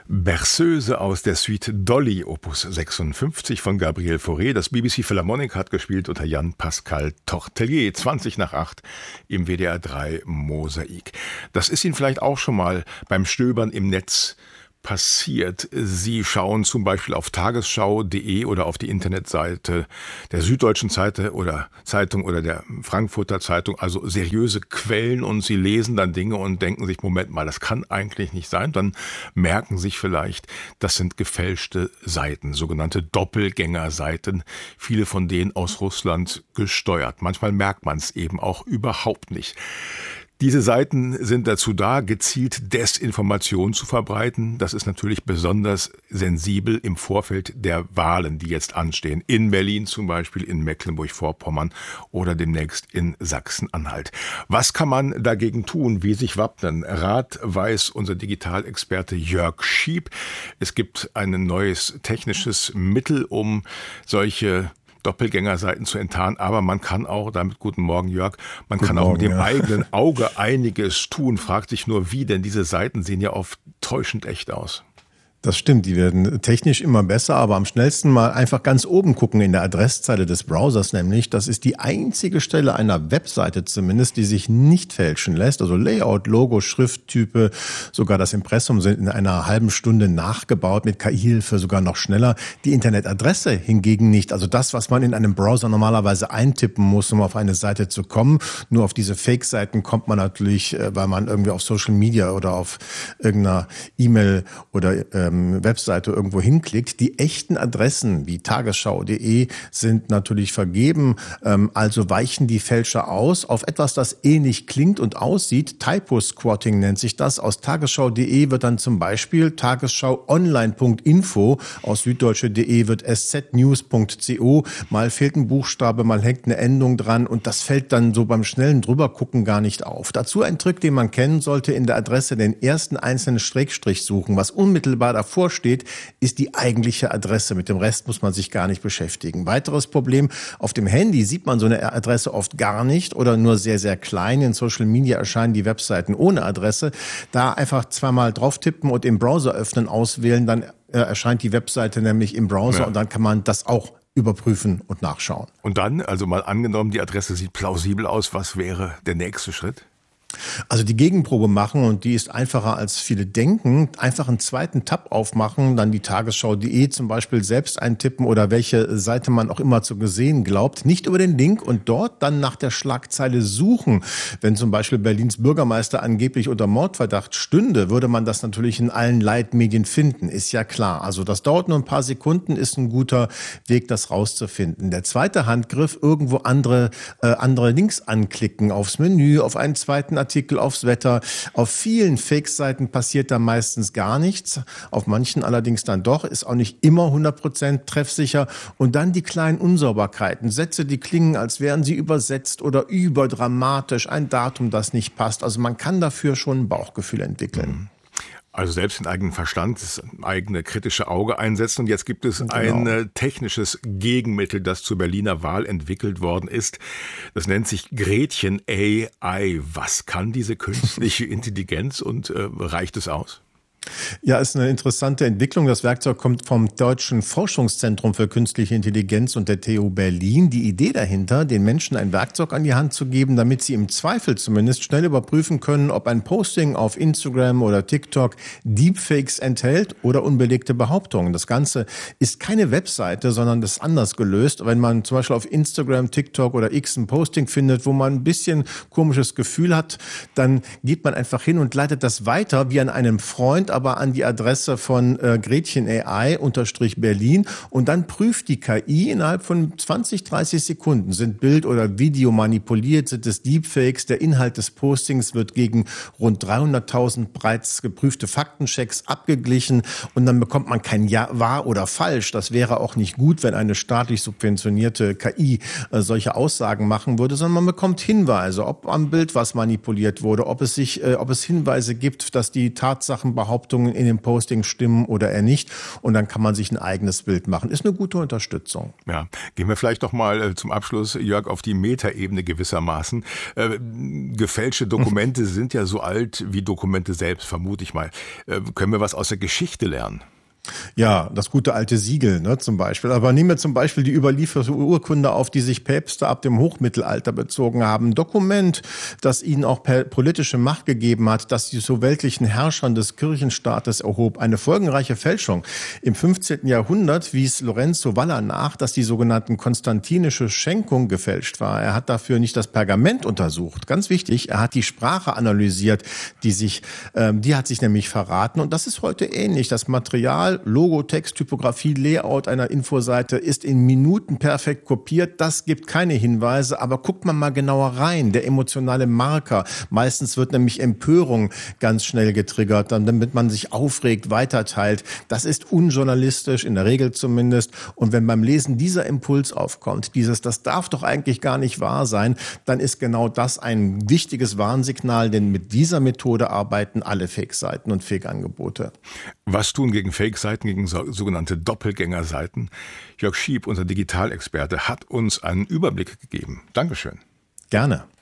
Berceuse aus der Suite Dolly, Opus 56 von Gabriel Fauré. Das BBC Philharmonic hat gespielt unter Jan-Pascal Tortelier, 20:08 im WDR 3 Mosaik. Das ist Ihnen vielleicht auch schon mal beim Stöbern im Netz passiert. Sie schauen zum Beispiel auf tagesschau.de oder auf die Internetseite der Süddeutschen Zeitung oder der Frankfurter Zeitung, also seriöse Quellen, und Sie lesen dann Dinge und denken sich, Moment mal, das kann eigentlich nicht sein. Dann merken sich vielleicht, das sind gefälschte Seiten, sogenannte Doppelgängerseiten, viele von denen aus Russland gesteuert. Manchmal merkt man es eben auch überhaupt nicht. Diese Seiten sind dazu da, gezielt Desinformation zu verbreiten. Das ist natürlich besonders sensibel im Vorfeld der Wahlen, die jetzt anstehen. In Berlin zum Beispiel, in Mecklenburg-Vorpommern oder demnächst in Sachsen-Anhalt. Was kann man dagegen tun? Wie sich wappnen? Rat weiß unser Digitalexperte Jörg Schieb. Es gibt ein neues technisches Mittel, um solche Doppelgängerseiten zu enttarnen, aber man kann auch damit, guten Morgen Jörg, man kann auch mit dem eigenen Auge einiges tun, fragt sich nur wie, denn diese Seiten sehen ja oft täuschend echt aus. Das stimmt, die werden technisch immer besser, aber am schnellsten mal einfach ganz oben gucken in der Adresszeile des Browsers, nämlich das ist die einzige Stelle einer Webseite zumindest, die sich nicht fälschen lässt. Also Layout, Logo, Schrifttype, sogar das Impressum sind in einer halben Stunde nachgebaut, mit KI-Hilfe sogar noch schneller. Die Internetadresse hingegen nicht. Also das, was man in einem Browser normalerweise eintippen muss, um auf eine Seite zu kommen. Nur auf diese Fake-Seiten kommt man natürlich, weil man irgendwie auf Social Media oder auf irgendeiner E-Mail oder Webseite irgendwo hinklickt. Die echten Adressen wie tagesschau.de sind natürlich vergeben, also weichen die Fälscher aus auf etwas, das ähnlich klingt und aussieht. Typo-Squatting nennt sich das. Aus tagesschau.de wird dann zum Beispiel tagesschauonline.info, aus süddeutsche.de wird sznews.co, mal fehlt ein Buchstabe, mal hängt eine Endung dran und das fällt dann so beim schnellen Drübergucken gar nicht auf. Dazu ein Trick, den man kennen sollte: in der Adresse den ersten einzelnen Schrägstrich suchen. Was unmittelbar davor steht, ist die eigentliche Adresse. Mit dem Rest muss man sich gar nicht beschäftigen. Weiteres Problem: auf dem Handy sieht man so eine Adresse oft gar nicht oder nur sehr, sehr klein. In Social Media erscheinen die Webseiten ohne Adresse. Da einfach zweimal drauf tippen und im Browser öffnen, auswählen, dann erscheint die Webseite nämlich im Browser, und dann kann man das auch überprüfen und nachschauen. Und dann, also mal angenommen, die Adresse sieht plausibel aus, was wäre der nächste Schritt? Also die Gegenprobe machen, und die ist einfacher als viele denken. Einfach einen zweiten Tab aufmachen, dann die tagesschau.de zum Beispiel selbst eintippen oder welche Seite man auch immer zu gesehen glaubt. Nicht über den Link und dort dann nach der Schlagzeile suchen. Wenn zum Beispiel Berlins Bürgermeister angeblich unter Mordverdacht stünde, würde man das natürlich in allen Leitmedien finden. Ist ja klar. Also das dauert nur ein paar Sekunden, ist ein guter Weg, das rauszufinden. Der zweite Handgriff: irgendwo andere Links anklicken, aufs Menü, auf einen zweiten Artikel, aufs Wetter. Auf vielen Fake-Seiten passiert da meistens gar nichts. Auf manchen allerdings dann doch. Ist auch nicht immer 100% treffsicher. Und dann die kleinen Unsauberkeiten. Sätze, die klingen, als wären sie übersetzt oder überdramatisch. Ein Datum, das nicht passt. Also man kann dafür schon ein Bauchgefühl entwickeln. Also selbst den eigenen Verstand, das eigene kritische Auge einsetzen. Und jetzt gibt es ein technisches Gegenmittel, das zur Berliner Wahl entwickelt worden ist. Das nennt sich Gretchen AI. Was kann diese künstliche Intelligenz und reicht es aus? Ja, ist eine interessante Entwicklung. Das Werkzeug kommt vom Deutschen Forschungszentrum für künstliche Intelligenz und der TU Berlin. Die Idee dahinter: den Menschen ein Werkzeug an die Hand zu geben, damit sie im Zweifel zumindest schnell überprüfen können, ob ein Posting auf Instagram oder TikTok Deepfakes enthält oder unbelegte Behauptungen. Das Ganze ist keine Webseite, sondern das ist anders gelöst. Wenn man zum Beispiel auf Instagram, TikTok oder X ein Posting findet, wo man ein bisschen komisches Gefühl hat, dann geht man einfach hin und leitet das weiter wie an einem Freund, aber an die Adresse von Gretchen AI-Berlin, und dann prüft die KI innerhalb von 20, 30 Sekunden, sind Bild oder Video manipuliert, sind es Deepfakes, der Inhalt des Postings wird gegen rund 300.000 bereits geprüfte Faktenchecks abgeglichen, und dann bekommt man kein Ja, wahr oder falsch. Das wäre auch nicht gut, wenn eine staatlich subventionierte KI solche Aussagen machen würde, sondern man bekommt Hinweise, ob am Bild was manipuliert wurde, ob es Hinweise gibt, dass die Tatsachen behauptet Behauptungen in dem Posting stimmen oder eher nicht. Und dann kann man sich ein eigenes Bild machen. Ist eine gute Unterstützung. Ja, gehen wir vielleicht noch mal zum Abschluss, Jörg, auf die Metaebene gewissermaßen. Gefälschte Dokumente sind ja so alt wie Dokumente selbst, vermute ich mal. Können wir was aus der Geschichte lernen? Ja, das gute alte Siegel, ne, zum Beispiel. Aber nehmen wir zum Beispiel die überlieferte Urkunde auf, die sich Päpste ab dem Hochmittelalter bezogen haben. Dokument, das ihnen auch politische Macht gegeben hat, das sie zu weltlichen Herrschern des Kirchenstaates erhob. Eine folgenreiche Fälschung. Im 15. Jahrhundert wies Lorenzo Valla nach, dass die sogenannten konstantinische Schenkung gefälscht war. Er hat dafür nicht das Pergament untersucht. Ganz wichtig, er hat die Sprache analysiert, die hat sich nämlich verraten. Und das ist heute ähnlich. Das Material, Logo, Text, Typografie, Layout einer Infoseite ist in Minuten perfekt kopiert. Das gibt keine Hinweise, aber guckt man mal genauer rein. Der emotionale Marker. Meistens wird nämlich Empörung ganz schnell getriggert, damit man sich aufregt, weiterteilt. Das ist unjournalistisch, in der Regel zumindest. Und wenn beim Lesen dieser Impuls aufkommt, das darf doch eigentlich gar nicht wahr sein, dann ist genau das ein wichtiges Warnsignal, denn mit dieser Methode arbeiten alle Fake-Seiten und Fake-Angebote. Was tun gegen Fake-Seiten, gegen sogenannte Doppelgängerseiten? Jörg Schieb, unser Digitalexperte, hat uns einen Überblick gegeben. Dankeschön. Gerne.